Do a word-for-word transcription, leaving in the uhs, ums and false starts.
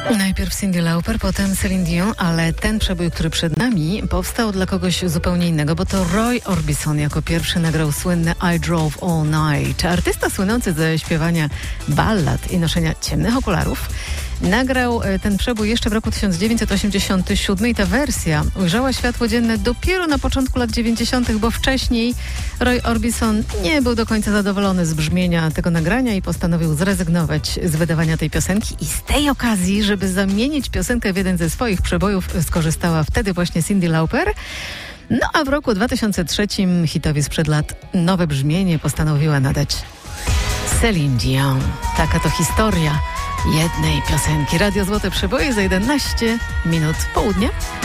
Najpierw Cyndi Lauper, potem Celine Dion, ale ten przebój, który przed nami, powstał dla kogoś zupełnie innego, bo to Roy Orbison jako pierwszy nagrał słynne I Drove All Night. Artysta słynący ze śpiewania ballad i noszenia ciemnych okularów nagrał ten przebój jeszcze w roku tysiąc dziewięćset osiemdziesiątym siódmym i ta wersja ujrzała światło dzienne dopiero na początku lat dziewięćdziesiątych, bo wcześniej Roy Orbison nie był do końca zadowolony z brzmienia tego nagrania i postanowił zrezygnować z wydawania tej piosenki i z tej okazji, żeby zamienić piosenkę w jeden ze swoich przebojów, skorzystała wtedy właśnie Cyndi Lauper. No a w roku dwa tysiące trzecim hitowi sprzed lat nowe brzmienie postanowiła nadać Celine Dion. Taka to historia jednej piosenki. Radio Złote Przeboje za jedenaście minut południa.